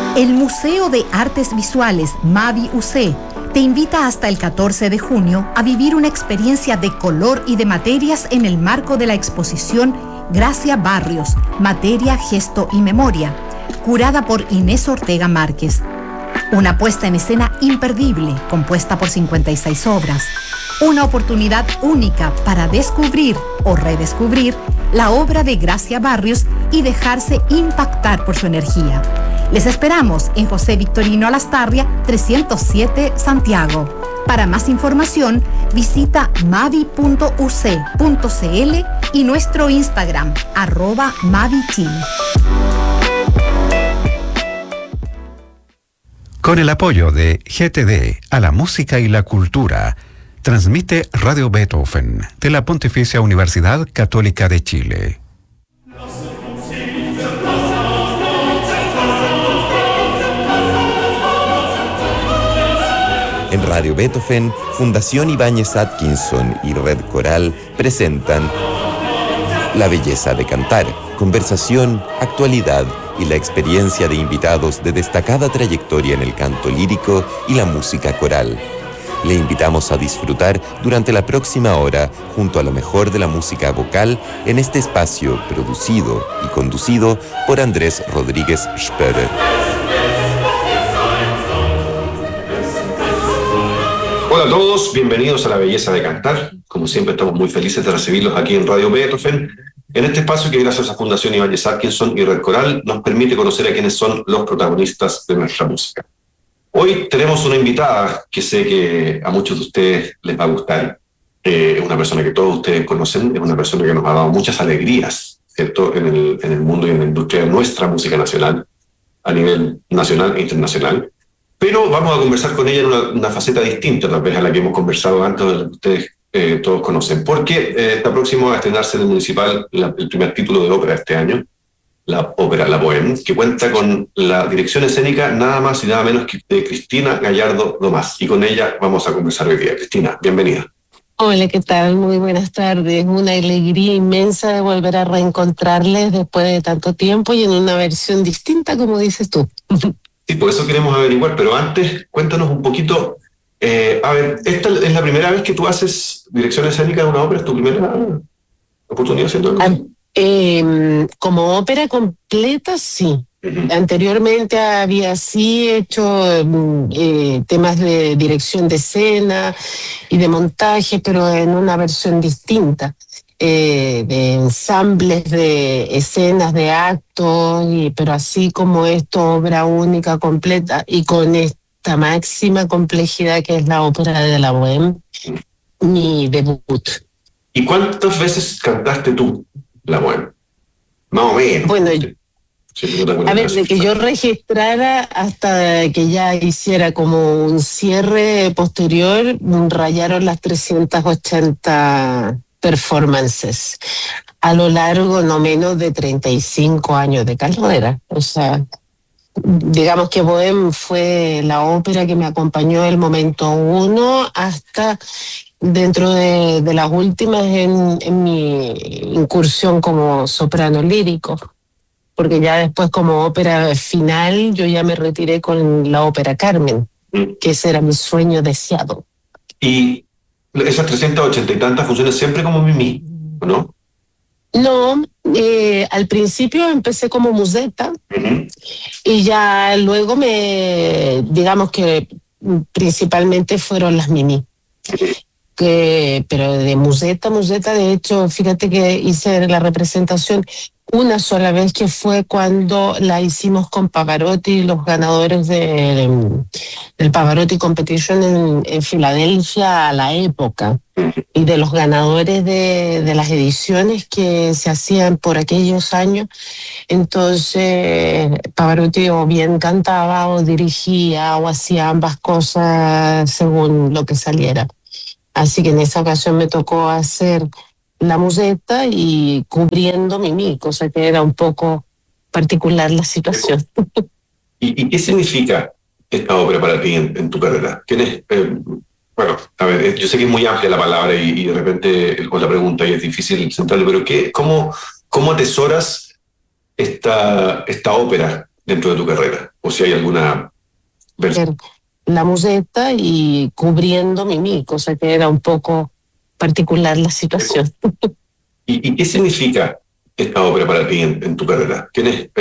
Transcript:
El Museo de Artes Visuales Mavi UC te invita hasta el 14 de junio a vivir una experiencia de color y de materias en el marco de la exposición Gracia Barrios, Materia, Gesto y Memoria, curada por Inés Ortega Márquez. Una puesta en escena imperdible, compuesta por 56 obras. Una oportunidad única para descubrir o redescubrir la obra de Gracia Barrios y dejarse impactar por su energía. Les esperamos en José Victorino Alastarria, 307 Santiago. Para más información, visita mavi.uc.cl y nuestro Instagram, @mavichile. Con el apoyo de GTD a la música y la cultura, transmite Radio Beethoven de la Pontificia Universidad Católica de Chile. En Radio Beethoven, Fundación Ibáñez Atkinson y Red Coral presentan La belleza de cantar, conversación, actualidad y la experiencia de invitados de destacada trayectoria en el canto lírico y la música coral. Le invitamos a disfrutar durante la próxima hora junto a lo mejor de la música vocal en este espacio producido y conducido por Andrés Rodríguez Spörer. Hola a todos, bienvenidos a La Belleza de Cantar. Como siempre estamos muy felices de recibirlos aquí en Radio Beethoven, en este espacio que gracias a Fundación Ibáñez Atkinson y Red Coral nos permite conocer a quiénes son los protagonistas de nuestra música. Hoy tenemos una invitada que sé que a muchos de ustedes les va a gustar. Es una persona que todos ustedes conocen, es una persona que nos ha dado muchas alegrías, ¿cierto?, en el mundo y en la industria de nuestra música nacional, a nivel nacional e internacional. Pero vamos a conversar con ella en una faceta distinta, tal vez a la que hemos conversado antes, de la que ustedes todos conocen, porque está próximo a estrenarse en el Municipal el primer título de ópera este año, la ópera La Bohème, que cuenta con la dirección escénica nada más y nada menos que de Cristina Gallardo Domás, y con ella vamos a conversar hoy día. Cristina, bienvenida. Hola, ¿qué tal? Muy buenas tardes. Una alegría inmensa de volver a reencontrarles después de tanto tiempo y en una versión distinta, como dices tú. Sí, por eso queremos averiguar, pero antes, cuéntanos un poquito. A ver, ¿esta es la primera vez que tú haces dirección escénica de una ópera? ¿Es tu primera oportunidad haciendo algo? Como ópera completa, sí. Uh-huh. Anteriormente había sí hecho temas de dirección de escena y de montaje, pero en una versión distinta. De ensambles, de escenas, de actos, pero así como esto, obra única, completa, y con esta máxima complejidad que es la ópera de La Bohème, mi debut. ¿Y cuántas veces cantaste tú La Bohème? Más o menos. Bueno, sí, no a ver, de que yo registrara hasta que ya hiciera como un cierre posterior, rayaron las 380 performances a lo largo no menos de 35 años de carrera. O sea, digamos que Bohème fue la ópera que me acompañó del momento uno hasta dentro de las últimas en mi incursión como soprano lírico, porque ya después como ópera final yo ya me retiré con la ópera Carmen, que ese era mi sueño deseado. Y esas 380 y tantas funciones siempre como Mimi, ¿no? No, al principio empecé como museta. Uh-huh. Y ya luego digamos que principalmente fueron las Mimi. Pero de museta, de hecho, fíjate que hice la representación una sola vez, que fue cuando la hicimos con Pavarotti, los ganadores del Pavarotti Competition en Filadelfia a la época, y de los ganadores de las ediciones que se hacían por aquellos años. Entonces Pavarotti o bien cantaba o dirigía o hacía ambas cosas según lo que saliera. Así que en esa ocasión me tocó hacer la museta y cubriendo Mimi, cosa que era un poco particular la situación. ¿Y qué significa esta ópera para ti en tu carrera? ¿Tienes, bueno, a ver, yo sé que es muy amplia la palabra y de repente con la pregunta y es difícil centrarlo, pero ¿cómo atesoras esta ópera dentro de tu carrera? O o si hay alguna versión. La museta y cubriendo Mimi, cosa que era un poco particular la situación. ¿Y qué significa esta obra para ti en tu carrera? ¿Quién es